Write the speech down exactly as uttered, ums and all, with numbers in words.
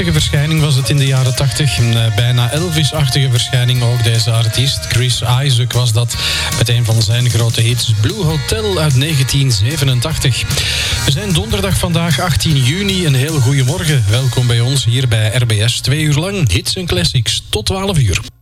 prachtige verschijning was het in de jaren tachtig. Een uh, bijna Elvis-achtige verschijning ook, deze artiest. Chris Isaak was dat, met een van zijn grote hits Blue Hotel uit negentien zevenentachtig. We zijn donderdag vandaag, achttien juni. Een heel goede morgen. Welkom bij ons hier bij R B S. Twee uur lang hits en classics tot twaalf uur.